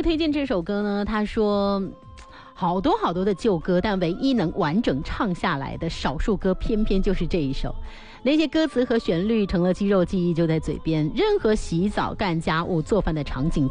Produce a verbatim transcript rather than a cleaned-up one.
推荐这首歌呢？他说好多好多的旧歌，但唯一能完整唱下来的少数歌，偏偏就是这一首。那些歌词和旋律成了肌肉记忆，就在嘴边。任何洗澡、干家务、做饭的场景